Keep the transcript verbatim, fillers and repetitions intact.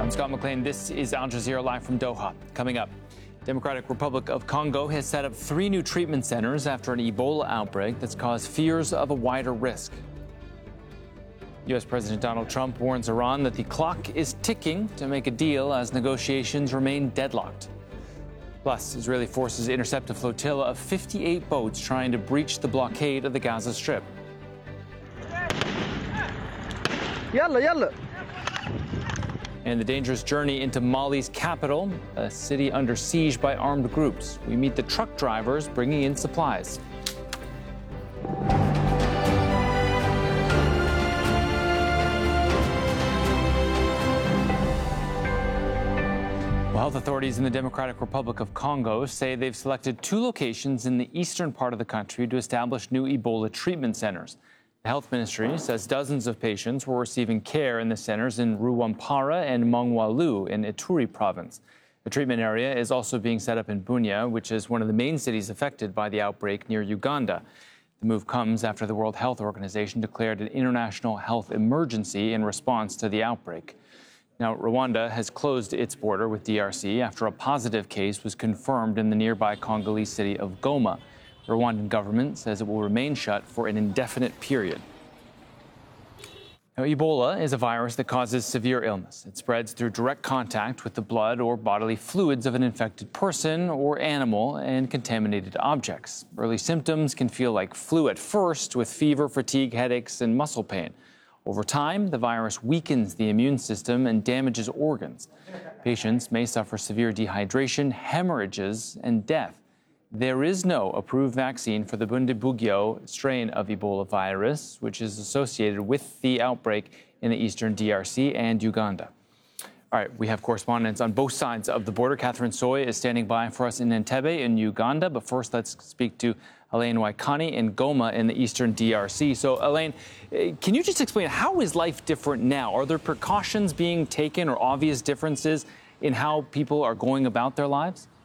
I'm Scott McLean. This is Al Jazeera live from Doha. Coming up, Democratic Republic of Congo has set up three new treatment centers after an Ebola outbreak that's caused fears of a wider risk. U S. President Donald Trump warns Iran that the clock is ticking to make a deal as negotiations remain deadlocked. Plus, Israeli forces intercept a flotilla of fifty-eight boats trying to breach the blockade of the Gaza Strip. Yalla, yalla. And the dangerous journey into Mali's capital, a city under siege by armed groups. We meet the truck drivers bringing in supplies. Well, health authorities in the Democratic Republic of Congo say they've selected two locations in the eastern part of the country to establish new Ebola treatment centers. The health ministry says dozens of patients were receiving care in the centers in Ruwampara and Mongwalu in Ituri province. The treatment area is also being set up in Bunia, which is one of the main cities affected by the outbreak near Uganda. The move comes after the World Health Organization declared an international health emergency in response to the outbreak. Now, Rwanda has closed its border with D R C after a positive case was confirmed in the nearby Congolese city of Goma. The Rwandan government says it will remain shut for an indefinite period. Now, Ebola is a virus that causes severe illness. It spreads through direct contact with the blood or bodily fluids of an infected person or animal and contaminated objects. Early symptoms can feel like flu at first, with fever, fatigue, headaches, and muscle pain. Over time, the virus weakens the immune system and damages organs. Patients may suffer severe dehydration, hemorrhages, and death. There is no approved vaccine for the Bundibugyo strain of Ebola virus, which is associated with the outbreak in the eastern D R C and Uganda. All right, we have correspondents on both sides of the border. Catherine Soy is standing by for us in Entebbe in Uganda. But first, let's speak to Elaine Waikani in Goma in the eastern D R C. So, Elaine, can you just explain, how is life different now? Are there precautions being taken or obvious differences in how people are going about their lives?